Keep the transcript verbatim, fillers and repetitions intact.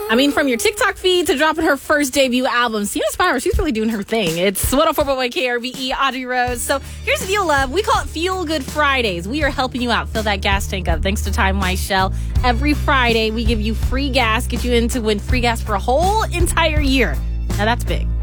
I mean, from your TikTok feed to dropping her first debut album, Sienna Spire, she's really doing her thing. It's one oh four point one K R V E, Audrey Rose. So here's the deal, love. We call it Fuel Good Fridays. We are helping you out. Fill that gas tank up thanks to Time Wise Shell. Every Friday, we give you free gas, get you in to win free gas for a whole entire year. Now, that's big.